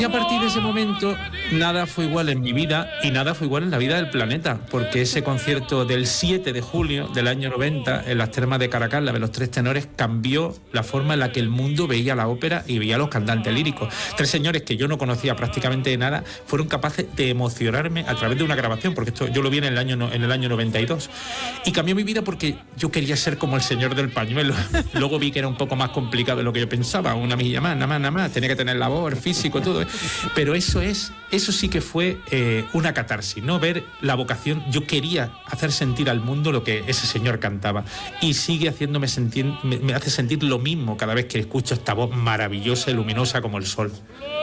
Y a partir de ese momento, nada fue igual en mi vida y nada fue igual en la vida del planeta, porque ese concierto del 7 de julio del año 90 en las termas de Caracalla de los Tres Tenores cambió la forma en la que el mundo veía la ópera y veía a los cantantes líricos. Tres señores que yo no conocía prácticamente de nada fueron capaces de emocionarme a través de una grabación, porque esto yo lo vi en el año 92. Y cambió mi vida porque yo quería ser como el señor del pañuelo. Luego vi que era un poco más complicado de lo que yo pensaba, una milla más, nada más, tenía que tener la voz, el físico, todo. Pero eso sí que fue una catarsis, ¿no? Ver la vocación. Yo quería hacer sentir al mundo lo que ese señor cantaba, y sigue haciéndome sentir, me hace sentir lo mismo cada vez que escucho esta voz maravillosa y luminosa como el sol.